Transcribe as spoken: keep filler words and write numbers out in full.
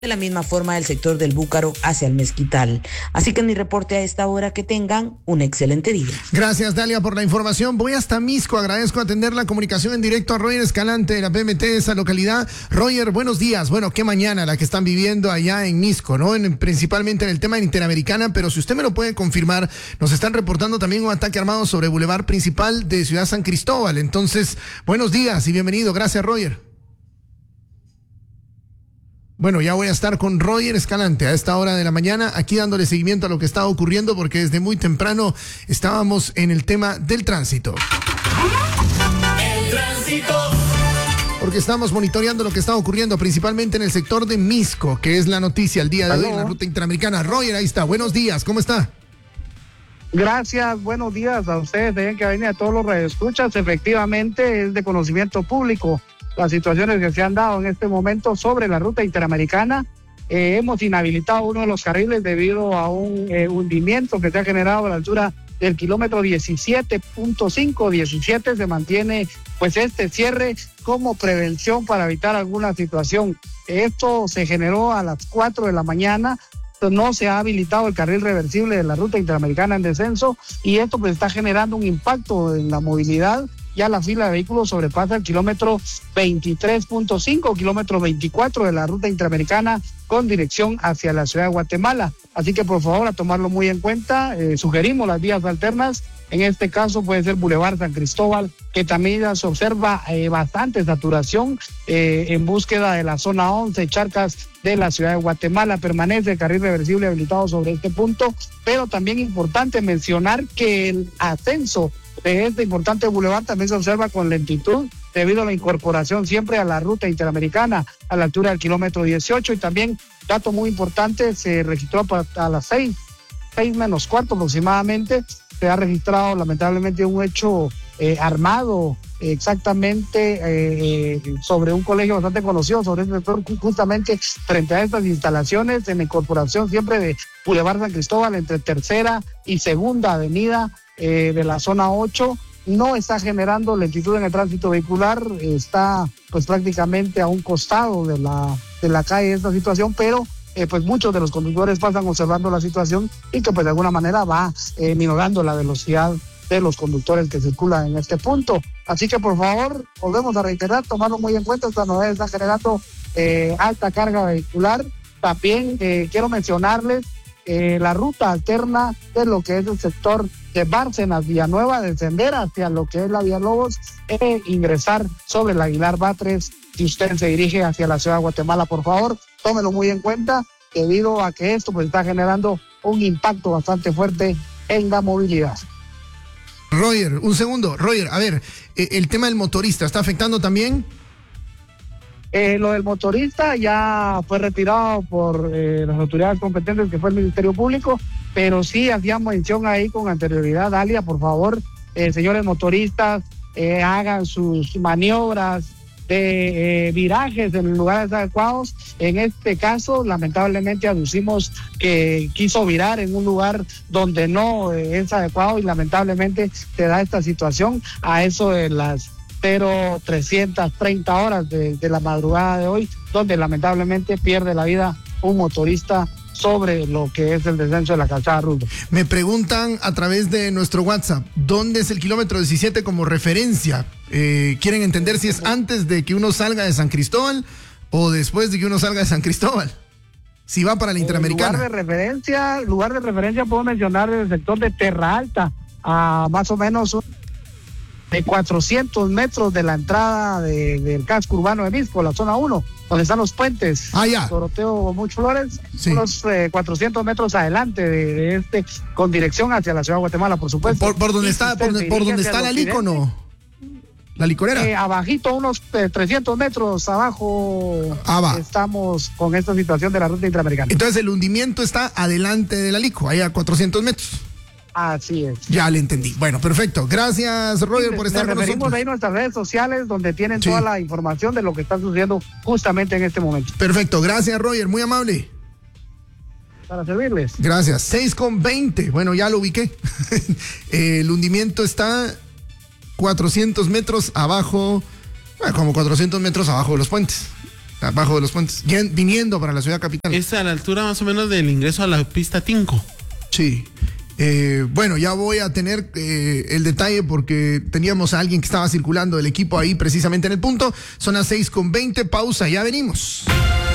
De la misma forma el sector del Búcaro hacia el Mezquital. Así que mi reporte a esta hora, que tengan un excelente día. Gracias, Dalia, por la información. Voy hasta Misco, agradezco atender la comunicación en directo a Roger Escalante de la P M T de esa localidad. Roger, buenos días. Bueno, qué mañana la que están viviendo allá en Misco, ¿no? En, principalmente en el tema de Interamericana, pero si usted me lo puede confirmar, nos están reportando también un ataque armado sobre el Boulevard Principal de Ciudad San Cristóbal. Entonces, buenos días y bienvenido. Gracias, Roger. Bueno, ya voy a estar con Roger Escalante a esta hora de la mañana, aquí dándole seguimiento a lo que está ocurriendo, porque desde muy temprano estábamos en el tema del tránsito. El tránsito. Porque estamos monitoreando lo que está ocurriendo, principalmente en el sector de Misco, que es la noticia el día de hoy en la ruta interamericana. Roger, ahí está. Buenos días, ¿cómo está? Gracias, buenos días a ustedes, de que venir a todos los radioescuchas. Efectivamente, es de conocimiento público las situaciones que se han dado en este momento sobre la ruta interamericana. Eh, hemos inhabilitado uno de los carriles debido a un eh, hundimiento que se ha generado a la altura del kilómetro diecisiete punto cinco, diecisiete. Se mantiene pues este cierre como prevención para evitar alguna situación. Esto se generó a las cuatro de la mañana. No se ha habilitado el carril reversible de la ruta interamericana en descenso, y esto pues está generando un impacto en la movilidad. Ya la fila de vehículos sobrepasa el kilómetro veintitrés punto cinco, kilómetro veinticuatro de la ruta interamericana con dirección hacia la ciudad de Guatemala. Así que por favor a tomarlo muy en cuenta. Eh, sugerimos las vías alternas. En este caso puede ser Boulevard San Cristóbal, que también ya se observa eh, bastante saturación eh, en búsqueda de la zona once, Charcas de la ciudad de Guatemala. Permanece el carril reversible habilitado sobre este punto, pero también importante mencionar que el ascenso de este importante bulevar también se observa con lentitud debido a la incorporación siempre a la ruta interamericana a la altura del kilómetro dieciocho. Y también, dato muy importante, se registró a las seis, seis menos cuarto aproximadamente, se ha registrado lamentablemente un hecho eh, armado exactamente eh, sobre un colegio bastante conocido, sobre este sector, justamente frente a estas instalaciones, en la incorporación siempre de Boulevard San Cristóbal entre tercera y segunda avenida eh, de la zona ocho. No está generando lentitud en el tránsito vehicular, está pues prácticamente a un costado de la, de la calle esta situación, pero eh, pues muchos de los conductores pasan observando la situación y que pues de alguna manera va eh, minorando la velocidad de los conductores que circulan en este punto. Así que por favor, volvemos a reiterar, tomarlo muy en cuenta. Esta novedad está generando eh, alta carga vehicular. También eh, quiero mencionarles eh, la ruta alterna de lo que es el sector de Bárcenas, Villanueva, descender hacia lo que es la Vía Lobos e ingresar sobre el Aguilar Batres si usted se dirige hacia la ciudad de Guatemala. Por favor, tómelo muy en cuenta, debido a que esto pues está generando un impacto bastante fuerte en la movilidad. Roger, un segundo. Roger, a ver, eh, el tema del motorista, ¿está afectando también? Eh, lo del motorista ya fue retirado por eh, las autoridades competentes, que fue el Ministerio Público, pero sí hacíamos mención ahí con anterioridad. Dalia, por favor, eh, señores motoristas, eh, hagan sus maniobras de eh, virajes en lugares adecuados. En este caso, lamentablemente aducimos que quiso virar en un lugar donde no eh, es adecuado, y lamentablemente se da esta situación a eso de las cero trescientas treinta horas de, de la madrugada de hoy, donde lamentablemente pierde la vida un motorista sobre lo que es el descenso de la calzada Rudo. Me preguntan a través de nuestro WhatsApp, ¿dónde es el kilómetro diecisiete como referencia? Eh, quieren entender si es antes de que uno salga de San Cristóbal o después de que uno salga de San Cristóbal. Si va para la Interamericana. Lugar de referencia, lugar de referencia puedo mencionar el sector de Terra Alta, a más o menos un de cuatrocientos metros de la entrada de, del casco urbano de Misco, la zona uno, donde están los puentes. Ah, ya. Doroteo Mucho Flores, sí. Unos eh, cuatrocientos metros adelante de, de este, con dirección hacia la ciudad de Guatemala, por supuesto. ¿Por, por donde está, por, por donde está la Lico, no? ¿La licorera? Eh, abajito, unos eh, trescientos metros abajo, ah, va. Estamos con esta situación de la ruta interamericana. Entonces el hundimiento está adelante de la Lico, ahí a cuatrocientos metros. Así es. Ya le entendí. Bueno, perfecto. Gracias, Roger, sí, por estar con nosotros. Ahí nuestras redes sociales, donde tienen sí. toda la información de lo que está sucediendo justamente en este momento. Perfecto. Gracias, Roger. Muy amable. Para servirles. Gracias. seis con veinte. Bueno, ya lo ubiqué. El hundimiento está cuatrocientos metros abajo, bueno, como cuatrocientos metros abajo de los puentes. abajo de los puentes, viniendo para la ciudad capital. Es a la altura más o menos del ingreso a la pista Tinco. Sí. Eh, bueno, ya voy a tener eh, el detalle porque teníamos a alguien que estaba circulando del equipo ahí precisamente en el punto. Son las seis con veinte, pausa, ya venimos.